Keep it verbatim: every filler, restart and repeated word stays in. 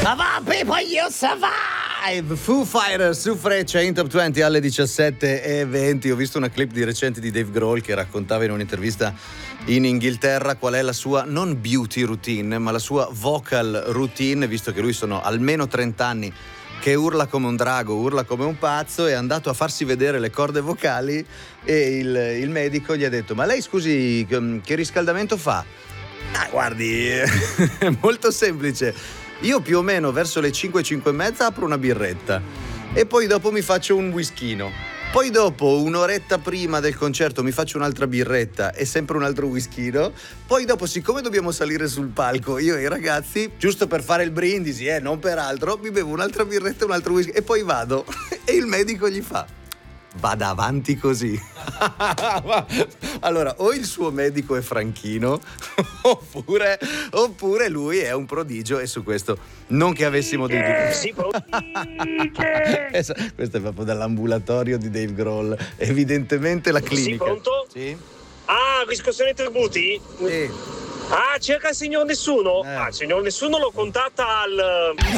Ça va, Pippo, io ça va! Foo Fighters su Freccia in Top venti alle diciassette e venti. Ho visto una clip di recente di Dave Grohl che raccontava in un'intervista in Inghilterra qual è la sua non beauty routine ma la sua vocal routine, visto che lui sono almeno trenta anni che urla come un drago, urla come un pazzo. È andato a farsi vedere le corde vocali e il, il medico gli ha detto: ma lei scusi, che riscaldamento fa? Ah, guardi, è molto semplice. Io più o meno verso le cinque, cinque e mezza apro una birretta e poi dopo mi faccio un whiskino. Poi dopo, un'oretta prima del concerto, mi faccio un'altra birretta e sempre un altro whiskino. Poi dopo, siccome dobbiamo salire sul palco, io e i ragazzi, giusto per fare il brindisi, eh, non per altro, mi bevo un'altra birretta e un altro whisky e poi vado. E il medico gli fa: vada avanti così. Allora, o il suo medico è franchino oppure, oppure lui è un prodigio, e su questo non che avessimo dei dubbi. Questo è proprio dall'ambulatorio di Dave Grohl, evidentemente la clinica. Sì, pronto? Sì? Ah, riscossione tributi? Sì. Ah, cerca il signor Nessuno? Eh. Ah, il signor Nessuno lo contatta al